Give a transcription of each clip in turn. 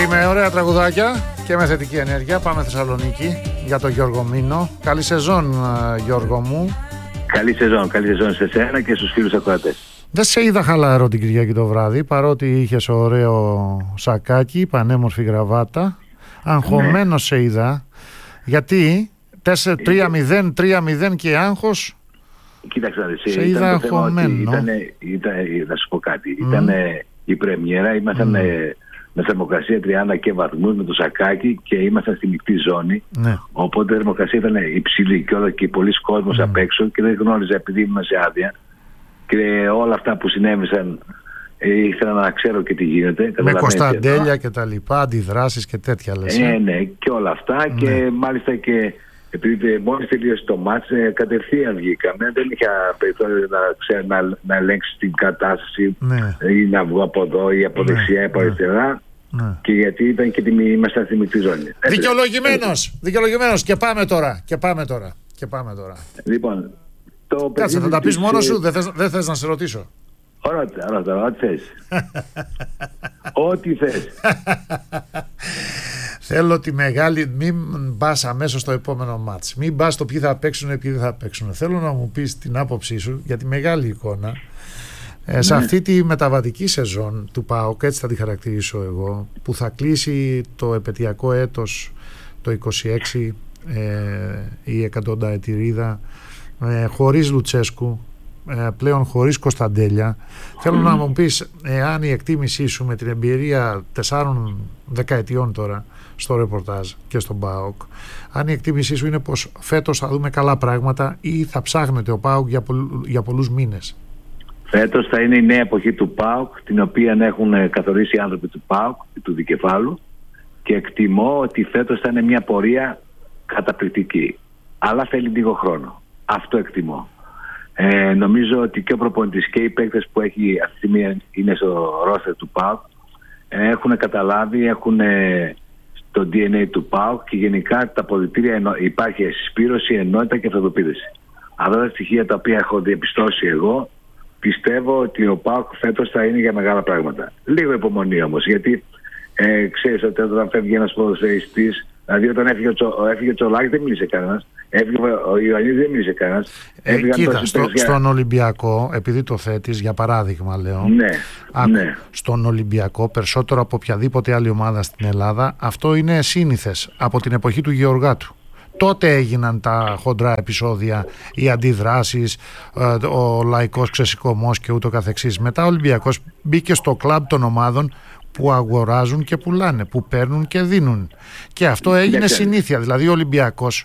έτσι, με ωραία τραγουδάκια και με θετική ενέργεια. Πάμε Θεσσαλονίκη για τον Γιώργο Μήνο. Καλή σεζόν, Γιώργο μου. Καλή σεζόν σε σένα και στους φίλους ακροατές. Δεν σε είδα χαλαρό την Κυριακή το βράδυ, παρότι είχες ωραίο σακάκι, πανέμορφη γραβάτα. Αγχωμένος σε είδα. Γιατί 3-0 και άγχος. Κοίταξε, σε είδα αγχωμένο. Θα σου πω κάτι. Ήταν η πρεμιέρα, ήμασταν με θερμοκρασία 30 και βαθμούς με το σακάκι και ήμασταν στη μεικτή ζώνη. Ναι. Οπότε η θερμοκρασία ήταν υψηλή και όλα και πολλοί κόσμος απ' έξω και δεν γνώριζα επειδή ήμουν σε άδεια. Και όλα αυτά που συνέβησαν ήθελα να ξέρω και τι γίνεται. Με Κωνσταντέλια και τα λοιπά, αντιδράσεις και τέτοια λες. Ναι, και όλα αυτά. Ναι. Και μάλιστα και επειδή μόλις τελείωσε το μάτς, κατευθείαν βγήκαμε. Δεν είχα περιθώριο να ελέγξει την κατάσταση, ναι, ή να βγω από εδώ ή από δεξιά ή από αριστερά. Ναι. Και γιατί ήταν και ήμασταν στη μικρή ζώνη. Δικαιολογημένος. Και πάμε τώρα. Λοιπόν, κάτσε, θα τα πεις μόνος σου, δεν θες να σε ρωτήσω. Ρώτα, ό,τι θες. Ό,τι θες. Θέλω τη μεγάλη, μην πας αμέσως στο επόμενο μάτς. Μην πας στο ποιοι θα παίξουν, ποιοι δεν θα παίξουν. Θέλω να μου πεις την άποψή σου για τη μεγάλη εικόνα. Σε αυτή τη μεταβατική σεζόν του ΠΑΟΚ, έτσι θα τη χαρακτηρίσω εγώ, που θα κλείσει το επετειακό έτος το 26, η εκατονταετηρίδα, χωρίς Λουτσέσκου, πλέον χωρίς Κωνσταντέλια. Θέλω να μου πεις, εάν η εκτίμησή σου με την εμπειρία 4 δεκαετιών τώρα στο ρεπορτάζ και στον ΠΑΟΚ, αν η εκτίμησή σου είναι πως φέτος θα δούμε καλά πράγματα ή θα ψάχνεται ο ΠΑΟΚ για πολλούς μήνες? Φέτος θα είναι η νέα εποχή του ΠΑΟΚ, την οποία έχουν καθορίσει οι άνθρωποι του ΠΑΟΚ, του δικεφάλου, και εκτιμώ ότι φέτος θα είναι μια πορεία καταπληκτική. Αλλά θέλει λίγο χρόνο. Αυτό εκτιμώ. Νομίζω ότι και ο προπονητής και οι παίκτες που έχει αυτή τη στιγμή είναι στο ρόστερ του ΠΑΟΚ έχουν καταλάβει, έχουν το DNA του ΠΑΟΚ και γενικά τα αποδυτήρια υπάρχει συσπήρωση, ενότητα και αυτοπεποίθηση. Αυτά τα στοιχεία τα οποία έχω διαπιστώσει εγώ, πιστεύω ότι ο ΠΑΟΚ φέτος θα είναι για μεγάλα πράγματα. Λίγο υπομονή όμως, γιατί ξέρεις ότι όταν φεύγει ένας ποδοσφαιριστής, δηλαδή όταν έφυγε ο Τσολάκης δεν μίλησε κανένας, έφυγε ο Ιωαννίδης δεν μίλησε κανένας. Κοίτα, στον Ολυμπιακό, επειδή το θέτεις, για παράδειγμα λέω, ναι. Στον Ολυμπιακό περισσότερο από οποιαδήποτε άλλη ομάδα στην Ελλάδα, αυτό είναι σύνηθες από την εποχή του Γεωργάτου. Τότε έγιναν τα χοντρά επεισόδια, οι αντιδράσεις, ο λαϊκός ξεσηκωμός και ούτω καθεξής. Μετά ο Ολυμπιακός μπήκε στο κλαμπ των ομάδων που αγοράζουν και πουλάνε, που παίρνουν και δίνουν. Και αυτό έγινε συνήθεια. Δηλαδή ο Ολυμπιακός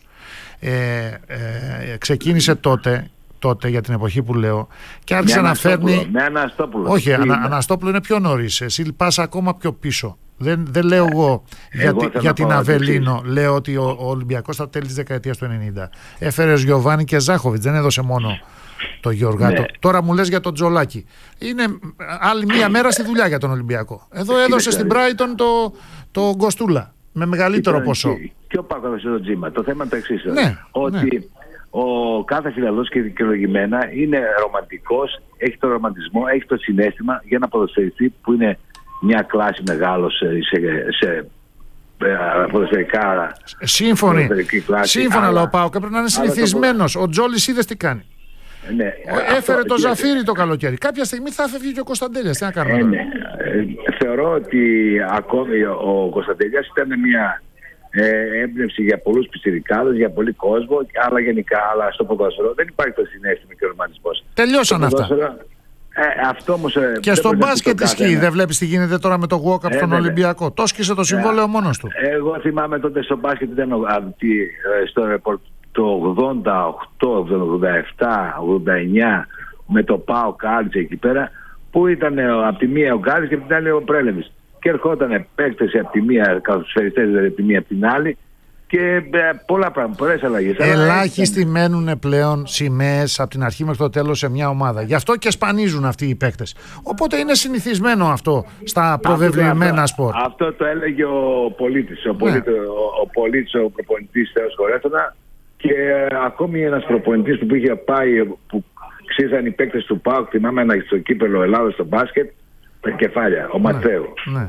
ξεκίνησε τότε για την εποχή που λέω και άρχισε να φέρνει. Με Αναστόπουλο. Όχι, Αναστόπουλο είναι πιο νωρίς. Εσύ πας ακόμα πιο πίσω. Δεν λέω εγώ για την Αβελίνο. Λέω ότι ο Ολυμπιακός στα τέλη της δεκαετίας του 90 έφερε Γιωβάνι και Ζάχοβιτς, δεν έδωσε μόνο το Γεωργάτο. Ναι. Τώρα μου λες για τον Τζολάκη. Είναι άλλη μία μέρα στη δουλειά για τον Ολυμπιακό. Εδώ έδωσε στην Brighton το Γκοστούλα με μεγαλύτερο ποσό. Και ο Πάκο έδωσε το Τζίμα. Το θέμα είναι το εξής. Ότι ο κάθε φιλαδός και δικαιολογημένα είναι ρομαντικός, έχει το ρομαντισμό, έχει το συναίσθημα για ένα ποδοσφαιριστή που είναι μια κλάση μεγάλο σε ποδοσφαιρικά. Σύμφωνα, αλλά ο ΠΑΟΚ πρέπει να είναι συνηθισμένος. Ο Τζόλης είδες τι κάνει. Ναι, έφερε το Ζαφύρι το καλοκαίρι. Κάποια στιγμή θα φεύγει και ο Κωνσταντέλιας. Τι να κάνουμε. Θεωρώ ότι ακόμη ο Κωνσταντέλιας ήταν μια έμπνευση για πολλούς πιτσιρικάδες, για πολύ κόσμο, αλλά γενικά, αλλά στο ποδόσφαιρο δεν υπάρχει το συναίσθημα και ο ρομαντισμός. Τελειώσαν αυτά. Αυτό όμως, και στο μπάσκετ ισχύει. Δεν βλέπεις τι γίνεται τώρα με το walk-up στον Ολυμπιακό. Το σκίσε το συμβόλαιο μόνος του. Εγώ θυμάμαι τότε στο μπάσκετ ήταν στο ρεπορτ το 88, 87, 89 με το ΠΑΟ Κάλτσε εκεί πέρα, που ήταν από τη μία ο Κάλτσε και από την άλλη ο Πρέλεβης. Και ερχόταν παίκτες από τη μία, καλοσφαιριστές δηλαδή από τη μία από την άλλη, και πολλά πράγματα, πολλές αλλαγές. Ελάχιστοι μένουν πλέον σημαίες από την αρχή μέχρι το τέλος σε μια ομάδα. Γι' αυτό και σπανίζουν αυτοί οι παίκτες. Οπότε είναι συνηθισμένο αυτό στα προβεβλημένα σπορ. Αυτό το έλεγε ο Πολίτης. Ο Πολίτης, ο προπονητής Θεός Χωρέθωνα, και ακόμη ένας προπονητής που είχε πάει, που ξύζαν οι παίκτες του ΠΑΟΚ, θυμάμαι στο κύπελλο Ελλάδος στο μπάσκετ, τα κεφάλια, ο Ματθαίου. Ναι.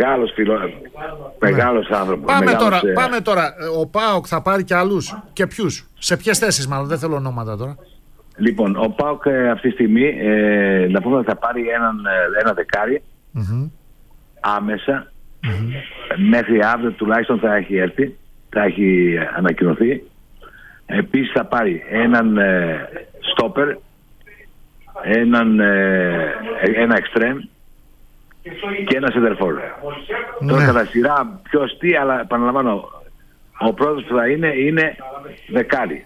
Μεγάλος άνθρωπος. Πάμε τώρα. Ο ΠΑΟΚ θα πάρει και άλλους. Και ποιους? Σε ποιες θέσεις μάλλον? Δεν θέλω ονόματα τώρα. Λοιπόν, ο ΠΑΟΚ αυτή τη στιγμή να πούμε ότι θα πάρει ένα δεκάρι άμεσα. Μέχρι αύριο τουλάχιστον θα έχει έρθει, θα έχει ανακοινωθεί. Επίσης θα πάρει έναν στόπερ, ένα εξτρέμ και ένα σεντερφόρ. Τώρα κατά σειρά ποιος τι, αλλά επαναλαμβάνω, ο πρώτος που θα είναι δεκάρι.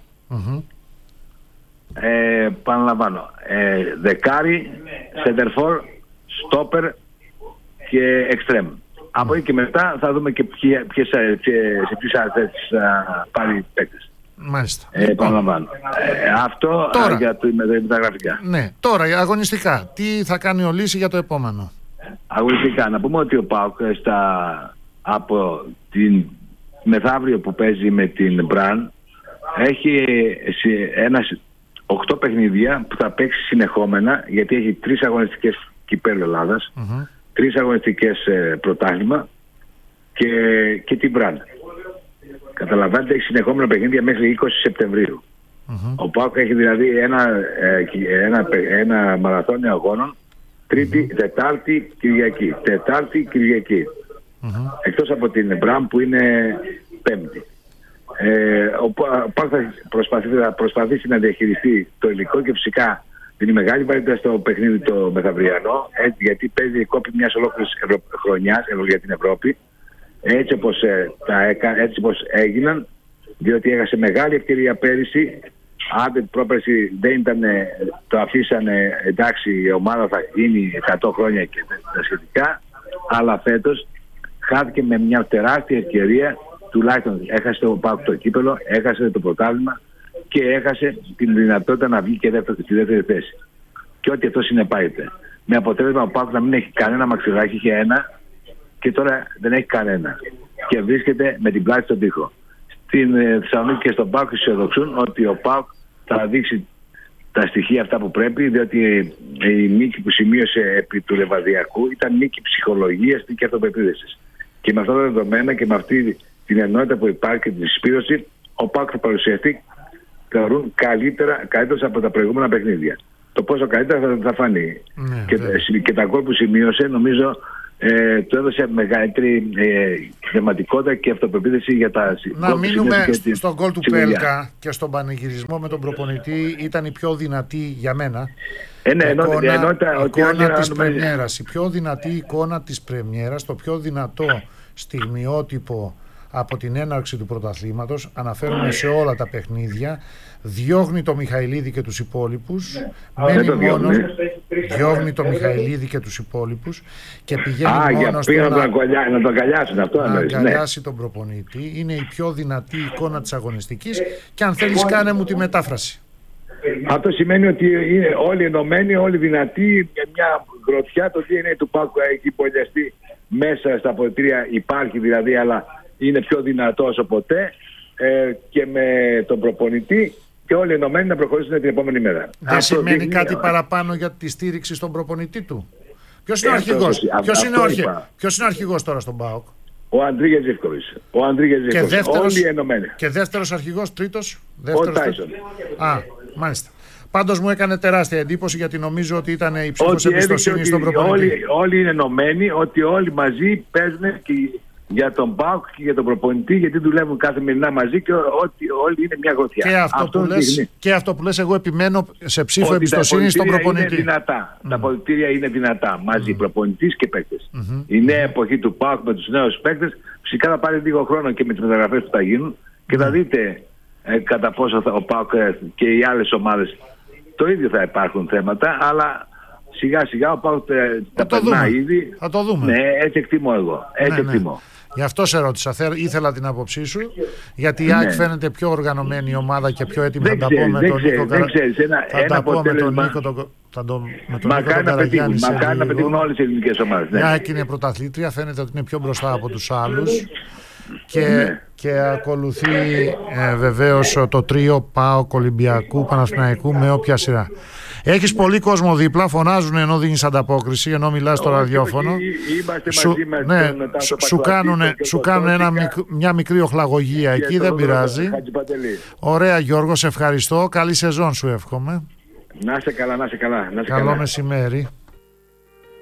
Επαναλαμβάνω, δεκάρι, σεντερφόρ, στόπερ και εξτρέμ. Από εκεί και μετά θα δούμε και σε ποιες άλλες θέσεις θα πάρει παίκτες. Μάλιστα. Επαναλαμβάνω. Αυτό τώρα, για τα γραφικά. Ναι, τώρα αγωνιστικά. Τι θα κάνει ο Λύση για το επόμενο? Αγωνιστικά, να πούμε ότι ο ΠΑΟΚ από την μεθαύριο που παίζει με την Μπραν έχει 8 παιχνίδια που θα παίξει συνεχόμενα, γιατί έχει 3 αγωνιστικές κυπέλλου Ελλάδας, 3 αγωνιστικές πρωτάθλημα και την Μπραν. Καταλαβαίνετε, έχει συνεχόμενα παιχνίδια μέχρι 20 Σεπτεμβρίου. Ο ΠΑΟΚ έχει δηλαδή ένα μαραθώνιο αγώνων Τρίτη, Τετάρτη, Κυριακή. Τετάρτη, Κυριακή. Εκτός από την Μπραν που είναι Πέμπτη. Ο ΠΑΟΚ θα προσπαθήσει να διαχειριστεί το υλικό και φυσικά είναι μεγάλη βαρύτητα στο παιχνίδι το μεθαυριανό, γιατί παίζει κόπη μιας ολόκληρης χρονιάς για την Ευρώπη. Έτσι όπως έγιναν, διότι έχασε μεγάλη ευκαιρία πέρυσι. Αν την πρόπερση δεν ήταν, το αφήσανε, εντάξει, η ομάδα θα γίνει 100 χρόνια και τα σχετικά, αλλά φέτος χάθηκε με μια τεράστια ευκαιρία. Τουλάχιστον έχασε το ΠΑΟΚ το κύπελλο, έχασε το πρωτάθλημα και έχασε την δυνατότητα να βγει και στη δεύτερη θέση. Και ό,τι αυτό συνεπάγεται. Με αποτέλεσμα ο ΠΑΟΚ να μην έχει κανένα μαξιλάκι, είχε ένα και τώρα δεν έχει κανένα. Και βρίσκεται με την πλάτη στον τοίχο. Στην Θεσσαλονίκη και στον ΠΑΟΚ αισιοδοξούν ότι ο ΠΑΟΚ θα δείξει τα στοιχεία αυτά που πρέπει, διότι η νίκη που σημείωσε επί του Λεβαδιακού ήταν νίκη ψυχολογίας και αυτοπεποίθησης. Και με αυτά τα δεδομένα και με αυτή την ενότητα που υπάρχει και την συσπήρωση, ο ΠΑΟΚ θα παρουσιαστεί, θεωρούν, καλύτερα από τα προηγούμενα παιχνίδια. Το πόσο καλύτερα θα φανεί. Και τα γκολ που σημείωσε, νομίζω, του έδωσε μεγαλύτερη θεματικότητα και αυτοπεποίθηση για τα να μείνουμε στον γκολ του Πέλκα και στον πανηγυρισμό με τον προπονητή. Ήταν η πιο δυνατή για μένα εικόνα της πρεμιέρας. Η πιο δυνατή εικόνα της πρεμιέρας, το πιο δυνατό στιγμιότυπο από την έναρξη του πρωταθλήματος. Αναφέρομαι σε όλα τα παιχνίδια. Διώχνει το Μιχαηλίδη και τους υπόλοιπους. Μένει μόνος. Διώχνει το Μιχαηλίδη και τους υπόλοιπους και πηγαίνει μόνος του να τον αγκαλιάσουν αυτό. Να αγκαλιάσει τον προπονητή. Είναι η πιο δυνατή εικόνα της αγωνιστικής και αν θέλεις κάνε μου τη μετάφραση. Αυτό σημαίνει ότι είναι όλοι ενωμένοι, όλοι δυνατοί, μια γροθιά. Το DNA του ΠΑΟΚ έχει πολιαστεί μέσα στα αποδυτήρια, υπάρχει δηλαδή, αλλά είναι πιο δυνατό όσο ποτέ, και με τον προπονητή και όλοι ενωμένοι να προχωρήσουν την επόμενη μέρα. Δεν σημαίνει κάτι παραπάνω για τη στήριξη στον προπονητή του? Ποιος είναι ο αρχηγός? Ποιος είναι ο αρχηγός τώρα στον ΠΑΟΚ? Ο Αντρίγιας Ζίβκοβιτς. Όλοι ενωμένοι. Και δεύτερος αρχηγός, τρίτος? Ο Τάισον. Μάλιστα. Πάντως μου έκανε τεράστια εντύπωση, γιατί νομίζω ότι ήταν η ψήφος εμπιστοσύνη στον προπονητή. Όλοι είναι ενωμένοι, ότι όλοι μαζί παίζουν και για τον ΠΑΟΚ και για τον προπονητή, γιατί δουλεύουν καθημερινά μαζί και ότι όλοι είναι μια γροθιά. Και αυτό που λες, εγώ επιμένω σε ψήφο εμπιστοσύνη στον προπονητή. Είναι δυνατά. Τα αποδυτήρια είναι δυνατά. Μαζί προπονητής και παίκτες. Η νέα εποχή του ΠΑΟΚ με τους νέους παίκτες φυσικά θα πάρει λίγο χρόνο και με τις μεταγραφές που θα γίνουν και θα δείτε κατά πόσο ο ΠΑΟΚ και οι άλλες ομάδες το ίδιο θα υπάρχουν θέματα, αλλά σιγά σιγά ο ΠΑΟΚ τα περνά ήδη. Θα το δούμε. Ναι, έτσι εκτιμώ εγώ. Εκτιμώ. Γι' αυτό σε ρώτησα. Ήθελα την άποψή σου, γιατί η ΑΕΚ φαίνεται πιο οργανωμένη η ομάδα και πιο έτοιμη. Θα τα πω με τον Νίκο Καραγιάννη. Μακάρι να πετύχουν όλες οι ελληνικές ομάδες. Η ΑΕΚ είναι πρωταθλήτρια, φαίνεται ότι είναι πιο μπροστά από τους άλλους. και ακολουθεί βεβαίως το τρίο ΠΑΟΚ, Ολυμπιακού, Παναθηναϊκού με όποια σειρά. Έχεις πολύ κόσμο δίπλα, φωνάζουν ενώ δίνεις ανταπόκριση, ενώ μιλάς στο ραδιόφωνο. Σου κάνουν μια μικρή οχλαγωγία εκεί, δεν πειράζει. Ωραία Γιώργο, σε ευχαριστώ. Καλή σεζόν σου εύχομαι. Να είσαι καλά, να είσαι καλά. Καλό μεσημέρι.